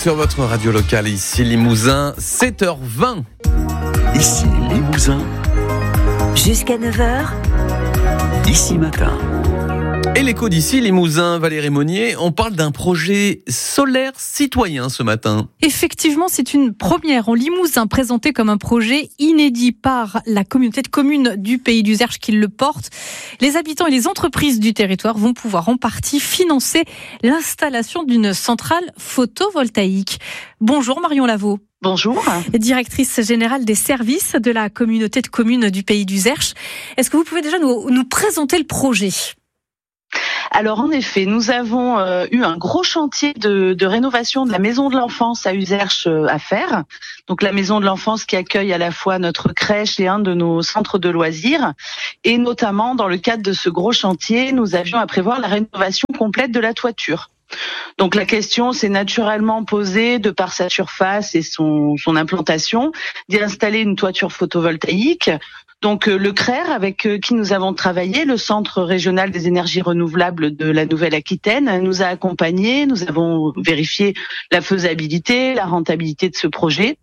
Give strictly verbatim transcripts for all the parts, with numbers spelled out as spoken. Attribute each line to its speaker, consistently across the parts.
Speaker 1: sur votre radio locale, ici Limousin, sept heures vingt.
Speaker 2: Ici Limousin,
Speaker 3: jusqu'à neuf heures,
Speaker 2: ici matin.
Speaker 1: Et l'écho d'ici Limousin, Valérie Monnier, on parle d'un projet solaire citoyen ce matin.
Speaker 4: Effectivement, c'est une première en Limousin, présenté comme un projet inédit par la communauté de communes du Pays d'Uzerche qui le porte. Les habitants et les entreprises du territoire vont pouvoir en partie financer l'installation d'une centrale photovoltaïque. Bonjour Marion Lavaux.
Speaker 5: Bonjour.
Speaker 4: Directrice générale des services de la communauté de communes du Pays d'Uzerche. Est-ce que vous pouvez déjà nous, nous présenter le projet ?
Speaker 5: Alors en effet, nous avons euh, eu un gros chantier de, de rénovation de la maison de l'enfance à Uzerche euh, à faire. Donc la maison de l'enfance qui accueille à la fois notre crèche et un de nos centres de loisirs. Et notamment dans le cadre de ce gros chantier, nous avions à prévoir la rénovation complète de la toiture. Donc la question s'est naturellement posée, de par sa surface et son, son implantation, d'y installer une toiture photovoltaïque. Donc euh, le C R E R, avec euh, qui nous avons travaillé, le Centre régional des énergies renouvelables de la Nouvelle-Aquitaine, nous a accompagnés. Nous avons vérifié la faisabilité, la rentabilité de ce projet.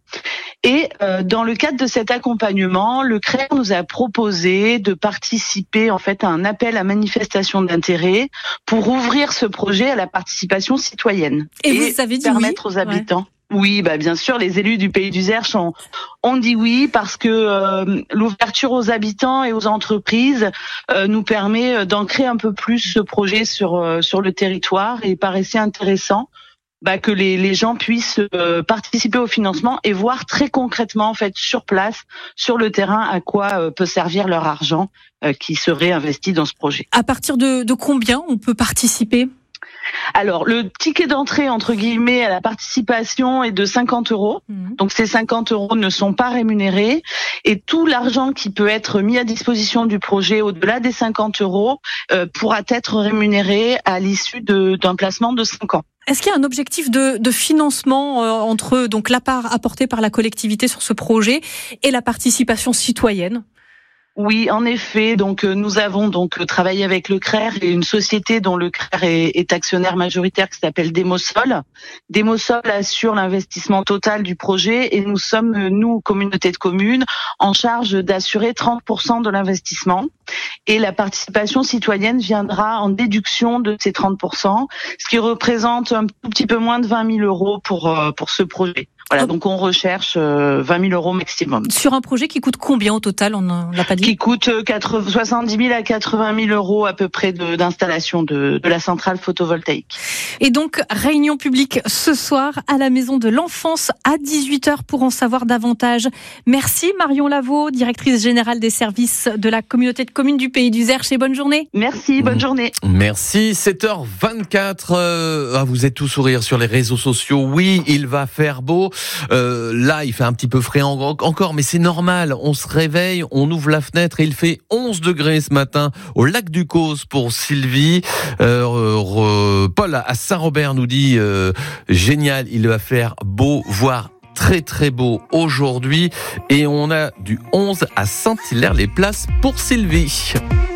Speaker 5: Et euh, dans le cadre de cet accompagnement, le C R E R nous a proposé de participer en fait à un appel à manifestation d'intérêt pour ouvrir ce projet à la participation citoyenne
Speaker 4: et,
Speaker 5: et
Speaker 4: vous avez dit
Speaker 5: permettre
Speaker 4: oui
Speaker 5: aux habitants.
Speaker 4: Ouais.
Speaker 5: Oui, bah bien sûr, les élus du Pays d'Uzerche ont, ont dit oui parce que euh, l'ouverture aux habitants et aux entreprises euh, nous permet d'ancrer un peu plus ce projet sur euh, sur le territoire et il paraissait intéressant bah, que les, les gens puissent euh, participer au financement et voir très concrètement en fait sur place, sur le terrain, à quoi euh, peut servir leur argent euh, qui serait investi dans ce projet.
Speaker 4: À partir de, de combien on peut participer ?
Speaker 5: Alors, le ticket d'entrée, entre guillemets, à la participation est de cinquante euros. Mmh. Donc, ces cinquante euros ne sont pas rémunérés. Et tout l'argent qui peut être mis à disposition du projet au-delà des cinquante euros euh, pourra être rémunéré à l'issue de, d'un placement de cinq ans.
Speaker 4: Est-ce qu'il y a un objectif de, de financement euh, entre donc la part apportée par la collectivité sur ce projet et la participation citoyenne ?
Speaker 5: Oui, en effet. Donc, euh, nous avons donc travaillé avec le C R E R et une société dont le C R E R est, est actionnaire majoritaire qui s'appelle Demosol. Demosol assure l'investissement total du projet et nous sommes, nous, communauté de communes, en charge d'assurer trente pour cent de l'investissement. Et la participation citoyenne viendra en déduction de ces trente pour cent, ce qui représente un tout petit peu moins de vingt mille euros pour, euh, pour ce projet. Voilà, donc on recherche euh, vingt mille euros maximum.
Speaker 4: Sur un projet qui coûte combien au total ? On ne l'a pas dit.
Speaker 5: Qui coûte soixante-dix mille à quatre-vingt mille euros à peu près de, d'installation de, de la centrale photovoltaïque.
Speaker 4: Et donc, réunion publique ce soir à la Maison de l'Enfance à dix-huit heures pour en savoir davantage. Merci Marion Lavaux, directrice générale des services de la communauté de communes du Pays d'Uzerche et bonne journée.
Speaker 5: Merci, bonne journée.
Speaker 1: Merci, sept heures vingt-quatre. Euh, ah, vous êtes tous sourires sur les réseaux sociaux. Oui, il va faire beau. Euh, là, il fait un petit peu frais encore, mais c'est normal. On se réveille, on ouvre la fenêtre et il fait onze degrés ce matin au lac du Causse pour Sylvie. Euh, euh, Paul à Saint-Robert nous dit euh, génial, il va faire beau, voire très très beau aujourd'hui. Et on a du onze à Saint-Hilaire les places pour Sylvie.